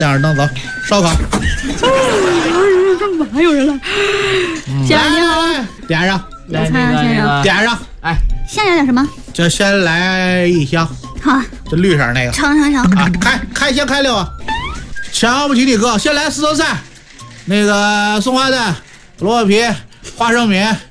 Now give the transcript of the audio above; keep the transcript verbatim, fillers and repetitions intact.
亮着灯走，烧烤。 干嘛？有人了。先生你好， 点上。 来那个那个点上。哎， 先要点什么？ 这先来一箱。 好。 这绿色那个。 尝尝尝。 啊，开开先开六啊！瞧不起你哥，先来四色菜，那个松花蛋、萝卜皮、花生米。